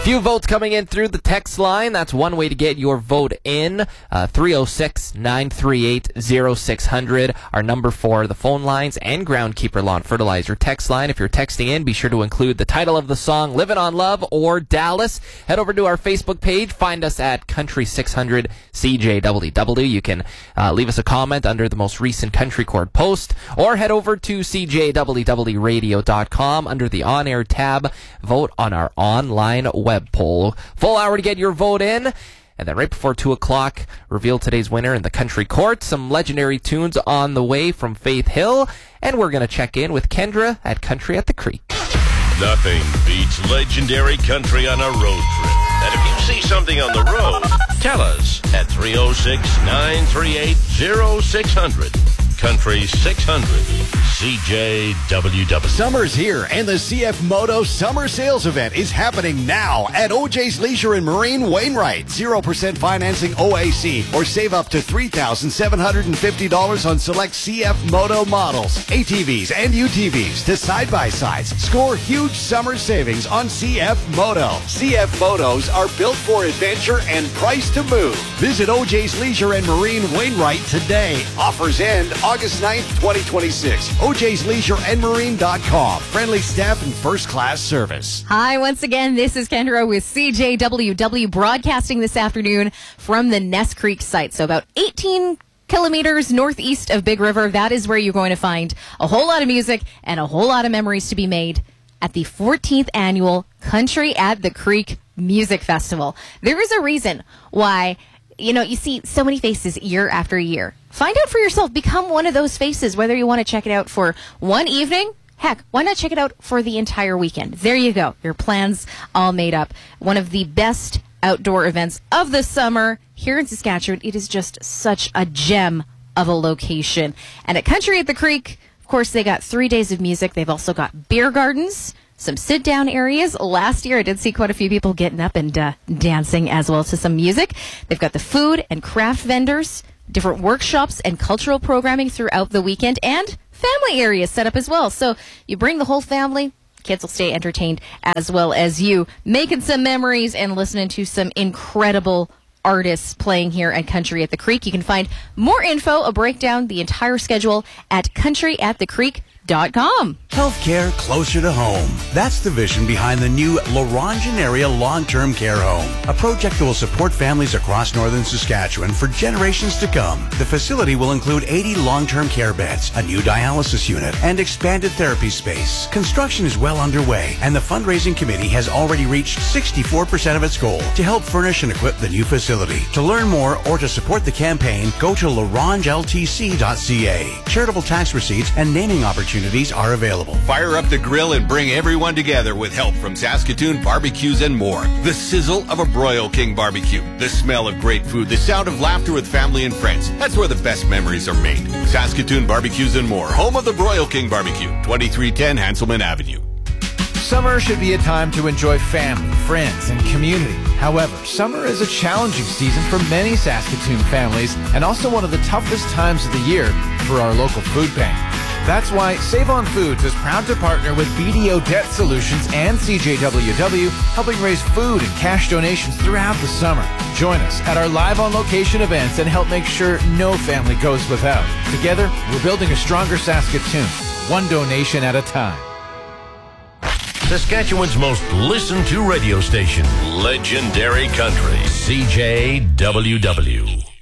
Few votes coming in through the text line. That's one way to get your vote in. 306-938-0600. Our number for the phone lines and Groundkeeper Lawn Fertilizer text line. If you're texting in, be sure to include the title of the song, Livin' on Love or Dallas. Head over to our Facebook page. Find us at Country 600 CJWW. You can leave us a comment under the most recent Country Court post, or head over to CJWWRadio.com under the On-Air tab. Vote on our online web poll. Full hour to get your vote in. And then right before 2 o'clock, reveal today's winner in the Country Court. Some legendary tunes on the way from Faith Hill. And we're going to check in with Kendra at Country at the Creek. Nothing beats legendary country on a road trip. And if you see something on the road, tell us at 306-938-0600. Country 600 CJWW. Summer's here, and the CF Moto Summer Sales Event is happening now at OJ's Leisure and Marine Wainwright. 0% financing OAC, or save up to $3,750 on select CF Moto models, ATVs and UTVs to side-by-sides. Score huge summer savings on CF Moto. CF Motos are built for adventure and priced to move. Visit OJ's Leisure and Marine Wainwright today. Offers end August 9th, 2026. OJ'sLeisureandMarine.com. Friendly staff and first-class service. Hi, once again, this is Kendra with CJWW broadcasting this afternoon from the Ness Creek site. So about 18 kilometers northeast of Big River. That is where you're going to find a whole lot of music and a whole lot of memories to be made at the 14th annual Country at the Creek Music Festival. There is a reason why, you see so many faces year after year. Find out for yourself. Become one of those faces, whether you want to check it out for one evening. Heck, why not check it out for the entire weekend? There you go. Your plans all made up. One of the best outdoor events of the summer here in Saskatchewan. It is just such a gem of a location. And at Country at the Creek, of course, they got 3 days of music. They've also got beer gardens, some sit-down areas. Last year, I did see quite a few people getting up and dancing as well to some music. They've got the food and craft vendors, different workshops and cultural programming throughout the weekend, and family areas set up as well. So you bring the whole family, kids will stay entertained as well as you, making some memories and listening to some incredible artists playing here at Country at the Creek. You can find more info, a breakdown, the entire schedule at countryatthecreek.com. Healthcare closer to home. That's the vision behind the new Laurentian Area Long-Term Care Home, a project that will support families across northern Saskatchewan for generations to come. The facility will include 80 long-term care beds, a new dialysis unit, and expanded therapy space. Construction is well underway, and the fundraising committee has already reached 64% of its goal to help furnish and equip the new facility. To learn more or to support the campaign, go to larangeltc.ca. Charitable tax receipts and naming opportunities are available. Fire up the grill and bring everyone together with help from Saskatoon Barbecues and more. The sizzle of a Broil King barbecue, the smell of great food, the sound of laughter with family and friends. That's where the best memories are made. Saskatoon Barbecues and more, home of the Broil King barbecue, 2310 Hanselman Avenue. Summer should be a time to enjoy family, friends, and community. However, summer is a challenging season for many Saskatoon families and also one of the toughest times of the year for our local food bank. That's why Save on Foods is proud to partner with BDO Debt Solutions and CJWW, helping raise food and cash donations throughout the summer. Join us at our live on location events and help make sure no family goes without. Together, we're building a stronger Saskatoon, one donation at a time. Saskatchewan's most listened to radio station, Legendary Country, CJWW.